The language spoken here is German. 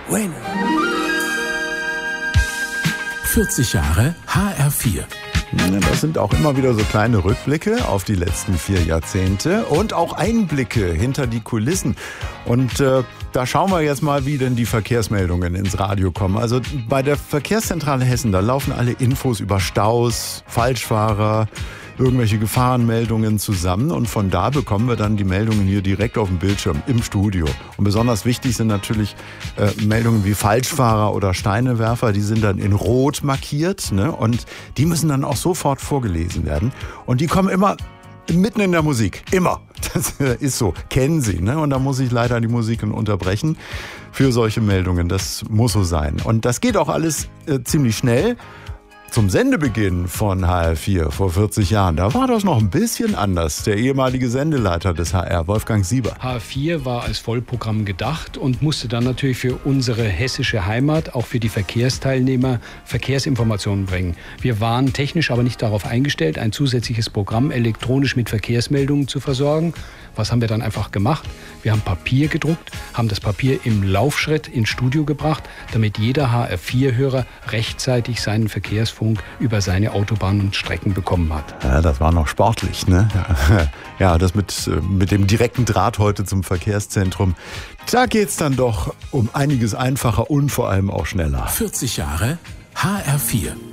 Bueno. 40 Jahre HR4. Das sind auch immer wieder so kleine Rückblicke auf die letzten 4 Jahrzehnte und auch Einblicke hinter die Kulissen. Und da schauen wir jetzt mal, wie denn die Verkehrsmeldungen ins Radio kommen. Also bei der Verkehrszentrale Hessen, da laufen alle Infos über Staus, Falschfahrer, irgendwelche Gefahrenmeldungen zusammen und von da bekommen wir dann die Meldungen hier direkt auf dem Bildschirm im Studio. Und besonders wichtig sind natürlich Meldungen wie Falschfahrer oder Steinewerfer, die sind dann in Rot markiert, ne? Und die müssen dann auch sofort vorgelesen werden und die kommen immer mitten in der Musik, immer. Das ist so, kennen Sie, ne? Und da muss ich leider die Musik unterbrechen für solche Meldungen, das muss so sein. Und das geht auch alles ziemlich schnell. Zum Sendebeginn von HR4 vor 40 Jahren, da war das noch ein bisschen anders. Der ehemalige Sendeleiter des HR, Wolfgang Sieber. HR4 war als Vollprogramm gedacht und musste dann natürlich für unsere hessische Heimat, auch für die Verkehrsteilnehmer, Verkehrsinformationen bringen. Wir waren technisch aber nicht darauf eingestellt, ein zusätzliches Programm elektronisch mit Verkehrsmeldungen zu versorgen. Was haben wir dann einfach gemacht? Wir haben Papier gedruckt, haben das Papier im Laufschritt ins Studio gebracht, damit jeder HR4-Hörer rechtzeitig seinen Verkehrsfunk über seine Autobahnen und Strecken bekommen hat. Ja, das war noch sportlich, ne? Ja, das mit dem direkten Draht heute zum Verkehrszentrum, da geht's dann doch um einiges einfacher und vor allem auch schneller. 40 Jahre HR4.